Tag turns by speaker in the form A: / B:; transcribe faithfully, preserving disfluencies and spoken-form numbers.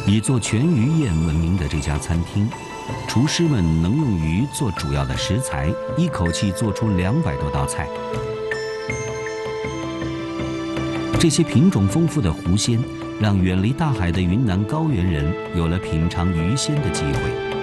A: 以做全鱼宴闻名的这家餐厅，厨师们能用鱼做主要的食材，一口气做出两百多道菜。这些品种丰富的湖鲜，让远离大海的云南高原人有了品尝鱼鲜的机会。